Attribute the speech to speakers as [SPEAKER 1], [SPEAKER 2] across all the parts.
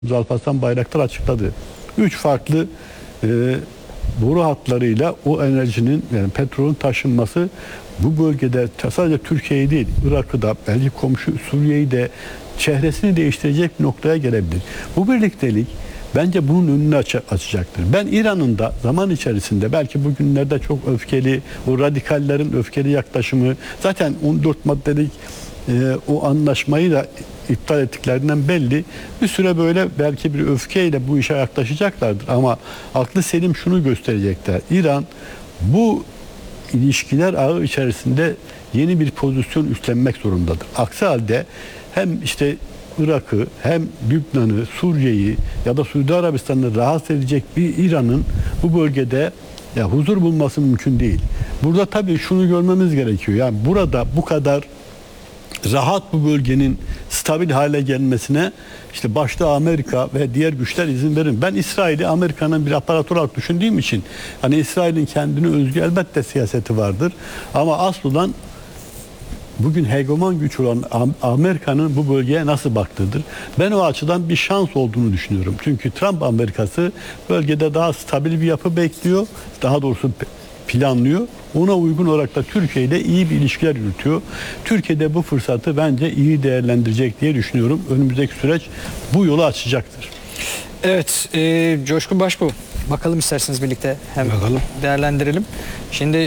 [SPEAKER 1] Alparslan Bayraktar açıkladı. 3 farklı e, boru hatlarıyla o enerjinin, yani petrolün taşınması bu bölgede sadece Türkiye'yi değil, Irak'ı da, belki komşu Suriye'yi de, çehresini değiştirecek bir noktaya gelebilir. Bu birliktelik bence bunun önünü açacaktır. Ben İran'ın da zaman içerisinde, belki bugünlerde çok öfkeli, o radikallerin öfkeli yaklaşımı, zaten 14 maddelik o anlaşmayı da iptal ettiklerinden belli. Bir süre böyle belki bir öfkeyle bu işe yaklaşacaklardır. Ama aklı selim şunu gösterecekler. İran bu ilişkiler ağı içerisinde yeni bir pozisyon üstlenmek zorundadır. Aksi halde hem işte Irak'ı, hem Lübnan'ı, Suriye'yi ya da Suudi Arabistan'ı rahatsız edecek bir İran'ın bu bölgede huzur bulması mümkün değil. Burada tabii şunu görmemiz gerekiyor. Yani burada bu kadar rahat bu bölgenin stabil hale gelmesine işte başta Amerika ve diğer güçler izin verir. Ben İsrail'i Amerika'nın bir aparatör olarak düşündüğüm için, hani İsrail'in kendine özgü elbette siyaseti vardır. Ama aslen bugün hegemon güç olan Amerika'nın bu bölgeye nasıl baktığıdır. Ben o açıdan bir şans olduğunu düşünüyorum. Çünkü Trump Amerikası bölgede daha stabil bir yapı bekliyor. Daha doğrusu planlıyor. Ona uygun olarak da Türkiye ile iyi bir ilişkiler yürütüyor. Türkiye'de bu fırsatı bence iyi değerlendirecek diye düşünüyorum. Önümüzdeki süreç bu yolu açacaktır.
[SPEAKER 2] Evet, Coşkun Başbuğ, bakalım isterseniz birlikte hem değerlendirelim. Şimdi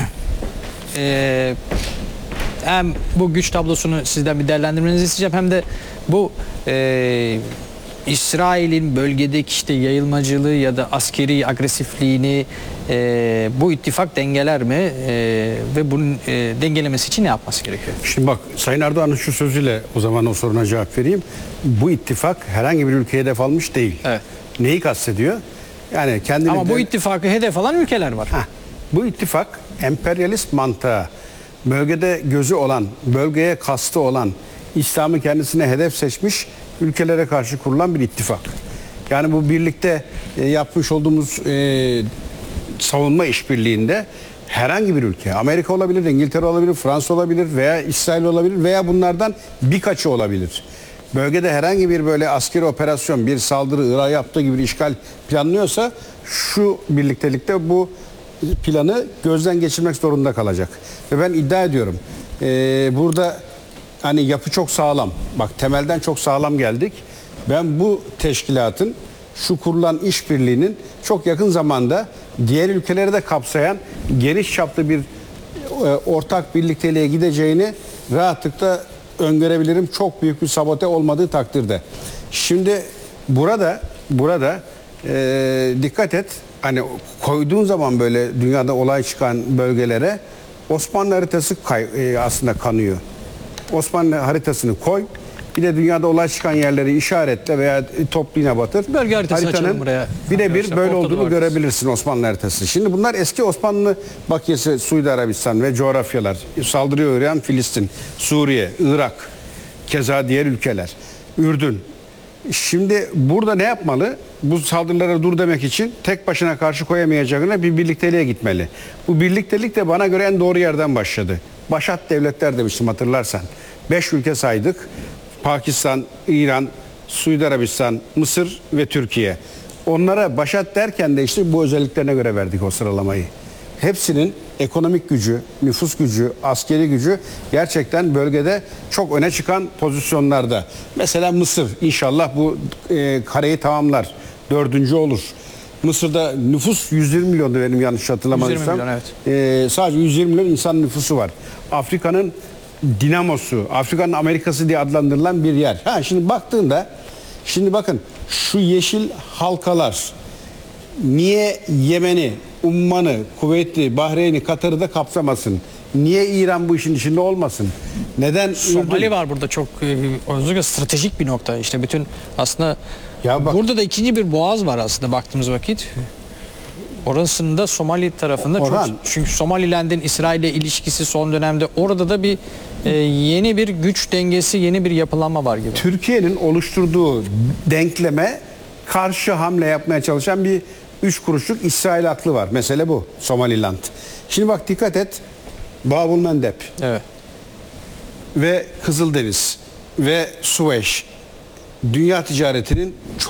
[SPEAKER 2] hem bu güç tablosunu sizden bir değerlendirmenizi isteyeceğim, hem de bu İsrail'in bölgedeki işte yayılmacılığı ya da askeri agresifliğini bu ittifak dengeler mi ve bunun dengelemesi için ne yapması gerekiyor?
[SPEAKER 3] Şimdi bak, Sayın Erdoğan'ın şu sözüyle o zaman o soruna cevap vereyim. Bu ittifak herhangi bir ülkeye hedef almış değil.
[SPEAKER 2] Evet.
[SPEAKER 3] Neyi kastediyor? Yani kendini
[SPEAKER 2] ama bu ittifakı hedef alan ülkeler var.
[SPEAKER 3] Bu ittifak emperyalist mantığa, bölgede gözü olan, bölgeye kastı olan, İslam'ı kendisine hedef seçmiş ülkelere karşı kurulan bir ittifak. Yani bu birlikte yapmış olduğumuz savunma işbirliğinde herhangi bir ülke, Amerika olabilir, İngiltere olabilir, Fransa olabilir veya İsrail olabilir veya bunlardan birkaçı olabilir. Bölgede herhangi bir böyle askeri operasyon, bir saldırı, Irak'a yaptığı gibi bir işgal planlıyorsa şu birliktelikte bu planı gözden geçirmek zorunda kalacak. Ve ben iddia ediyorum, burada hani yapı çok sağlam. Bak, temelden çok sağlam geldik. Ben bu teşkilatın, şu kurulan işbirliğinin çok yakın zamanda diğer ülkeleri de kapsayan geniş çaplı bir ortak birlikteliğe gideceğini rahatlıkla öngörebilirim. Çok büyük bir sabote olmadığı takdirde. Şimdi burada dikkat et. Hani koyduğun zaman böyle dünyada olay çıkan bölgelere Osmanlı haritası aslında kanıyor. Osmanlı haritasını koy. Bir de dünyada olay çıkan yerleri işaretle veya toplu batır.
[SPEAKER 2] Bölge haritası açalım buraya.
[SPEAKER 3] Birebir böyle olduğunu görebilirsin Osmanlı haritası. Şimdi bunlar eski Osmanlı bakiyesi, Suudi Arabistan ve coğrafyalar. Saldırıya uğrayan Filistin, Suriye, Irak, keza diğer ülkeler, Ürdün. Şimdi burada ne yapmalı? Bu saldırılara dur demek için tek başına karşı koyamayacağına bir birlikteliğe gitmeli. Bu birliktelik de bana göre en doğru yerden başladı. Başat devletler demiştim, hatırlarsan. 5 ülke saydık. Pakistan, İran, Suudi Arabistan, Mısır ve Türkiye. Onlara başat derken de işte bu özelliklerine göre verdik o sıralamayı. Hepsinin ekonomik gücü, nüfus gücü, askeri gücü gerçekten bölgede çok öne çıkan pozisyonlarda. Mesela Mısır inşallah bu kareyi tamamlar. 4. olur. Mısır'da nüfus 120 milyondu benim yanlış hatırlamadıysam.
[SPEAKER 2] 120 milyon, evet.
[SPEAKER 3] Sadece 120 milyon insan nüfusu var. Afrika'nın dinamosu, Afrika'nın Amerikası diye adlandırılan bir yer. Şimdi baktığında, şimdi bakın şu yeşil halkalar niye Yemen'i, Umman'ı, Kuveyt'i, Bahreyn'i, Katar'ı da kapsamasın? Niye İran bu işin içinde olmasın? Neden
[SPEAKER 2] Somali var burada, çok özellikle stratejik bir nokta. İşte bütün aslında burada da ikinci bir boğaz var aslında baktığımız vakit. Orasında Somali tarafında çok, çünkü Somaliland'in İsrail'le ilişkisi son dönemde, orada da bir yeni bir güç dengesi, yeni bir yapılanma var gibi.
[SPEAKER 3] Türkiye'nin oluşturduğu denkleme karşı hamle yapmaya çalışan bir 3 kuruşluk İsrail aklı var. Mesele bu. Somaliland. Şimdi bak, dikkat et. Babülmendeb.
[SPEAKER 2] Evet.
[SPEAKER 3] Ve Kızıldeniz ve Süveyş dünya ticaretinin